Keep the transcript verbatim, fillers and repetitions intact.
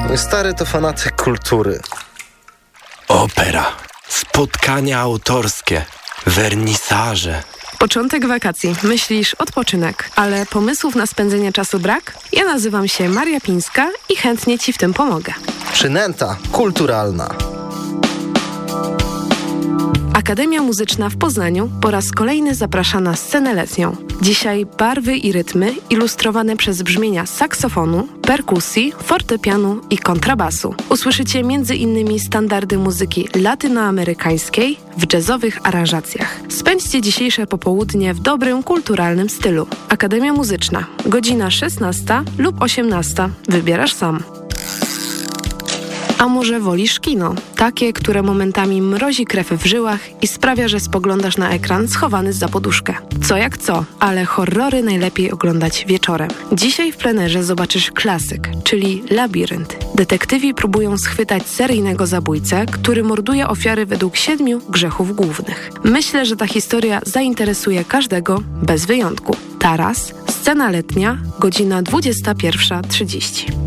Mój stary to fanatyk kultury. Opera, spotkania autorskie, wernisaże. Początek wakacji. Myślisz odpoczynek, ale pomysłów na spędzenie czasu brak? Ja nazywam się Maria Pińska i chętnie Ci w tym pomogę. Przynęta kulturalna. Akademia Muzyczna w Poznaniu po raz kolejny zaprasza na scenę letnią. Dzisiaj barwy i rytmy ilustrowane przez brzmienia saksofonu, perkusji, fortepianu i kontrabasu. Usłyszycie m.in. standardy muzyki latynoamerykańskiej w jazzowych aranżacjach. Spędźcie dzisiejsze popołudnie w dobrym, kulturalnym stylu. Akademia Muzyczna, godzina szesnasta lub osiemnasta. Wybierasz sam. A może wolisz kino? Takie, które momentami mrozi krew w żyłach i sprawia, że spoglądasz na ekran schowany za poduszkę. Co jak co, ale horrory najlepiej oglądać wieczorem. Dzisiaj w plenerze zobaczysz klasyk, czyli Labirynt. Detektywi próbują schwytać seryjnego zabójcę, który morduje ofiary według siedmiu grzechów głównych. Myślę, że ta historia zainteresuje każdego bez wyjątku. Taras, scena letnia, godzina dwudziesta pierwsza trzydzieści.